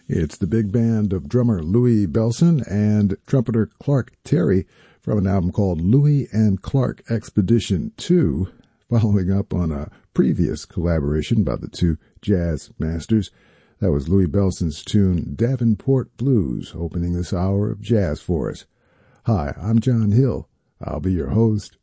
It's the big band of drummer Louie Bellson and trumpeter Clark Terry from an album called Louie and Clark Expedition 2, following up on a previous collaboration by the two jazz masters. That was Louie Bellson's tune Davenport Blues, opening this hour of jazz for us. Hi, I'm John Hill. I'll be your host